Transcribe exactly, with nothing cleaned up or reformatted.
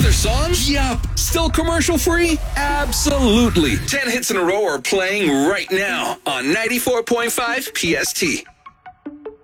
other songs? Yup. Still commercial free? Absolutely. ten hits in a row are playing right now on ninety-four point five P S T.